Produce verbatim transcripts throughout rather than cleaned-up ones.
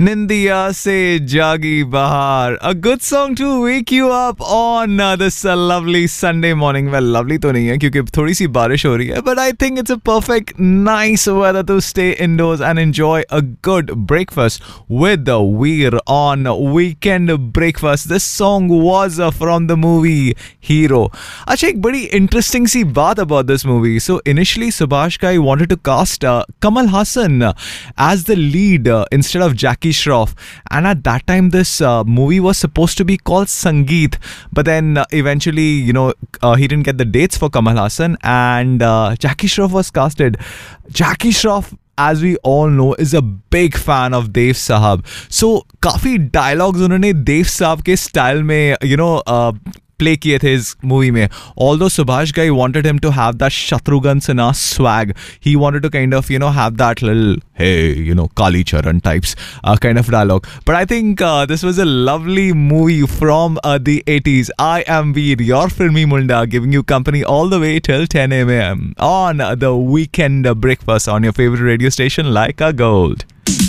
Nindiya se jagi bahar. A good song to wake you up on uh, this uh, lovely Sunday morning. Well, lovely तो नहीं है क्योंकि थोड़ी सी बारिश हो रही है, but I think it's a perfect, nice weather to stay indoors and enjoy a good breakfast with the Veer on Weekend Breakfast. This song was uh, from the movie Hero. अच्छा, एक बड़ी interesting सी बात about this movie. So initially, Subhash Ghai wanted to cast uh, Kamal Haasan uh, as the lead uh, instead of Jackie Shroff, and at that time this uh, movie was supposed to be called Sangeet, but then uh, eventually, you know, uh, he didn't get the dates for Kamal Haasan, and uh, Jackie Shroff was casted. Jackie Shroff, as we all know, is a big fan of Dev Sahab. So काफी dialogues उन्होंने Dev Sahab के style में, you know, uh, play किए थे इस movie में. Although Subhash Ghai wanted him to have that Shatrughan Sinha swag, he wanted to kind of, you know, have that little, hey, you know, Kali Charan types uh, kind of dialogue. But I think uh, this was a lovely movie from uh, the eighties. I am Veer, your filmy Munda, giving you company all the way till ten a.m. on the Weekend Breakfast on your favorite radio station, Like a Gold.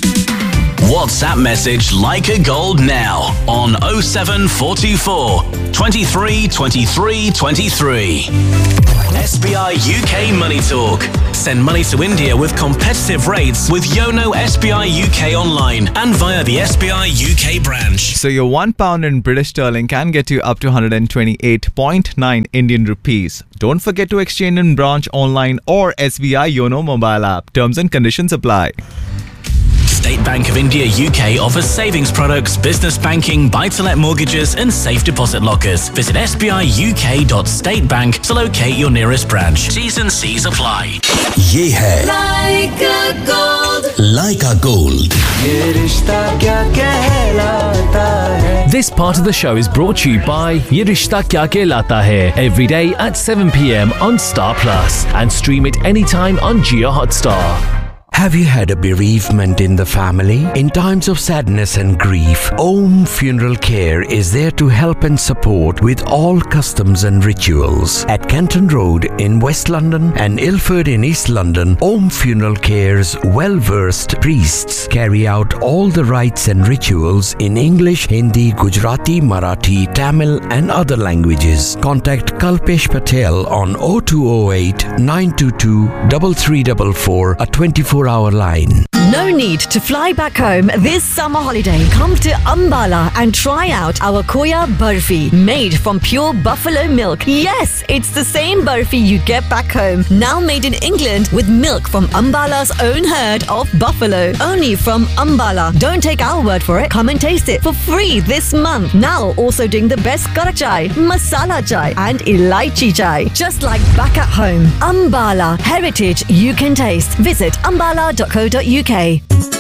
WhatsApp message Like a Gold now on oh seven four two four, twenty-three twenty-three twenty-three. S B I U K Money Talk. Send money to India with competitive rates with Yono S B I U K online and via the S B I U K branch. So your one pound in British sterling can get you up to one hundred twenty-eight point nine Indian rupees. Don't forget to exchange in branch, online or S B I Yono mobile app. Terms and conditions apply. State Bank of India U K offers savings products, business banking, buy-to-let mortgages and safe deposit lockers. Visit s b i u k dot state bank to locate your nearest branch. T's and C's apply. ये है Like a Gold. Like a Gold. ये रिश्ता क्या कहलाता है. This part of the show is brought to you by Ye Rishta Kya Kehlata Hai, every day at seven p.m. on Star Plus and stream it anytime on Jio Hotstar. Have you had a bereavement in the family? In times of sadness and grief, Om Funeral Care is there to help and support with all customs and rituals. At Canton Road in West London and Ilford in East London, Om Funeral Care's well-versed priests carry out all the rites and rituals in English, Hindi, Gujarati, Marathi, Tamil and other languages. Contact Kalpesh Patel on oh two oh eight, nine two two, three three four four, a twenty-four hour line. No need to fly back home this summer holiday. Come to Ambala and try out our Khoya Barfi, made from pure buffalo milk. Yes, it's the same barfi you get back home, now made in England with milk from Ambala's own herd of buffalo. Only from Ambala. Don't take our word for it. Come and taste it for free this month. Now also doing the best karak chai, masala chai and elaichi chai. Just like back at home. Ambala, heritage you can taste. Visit ambala dot co dot uk.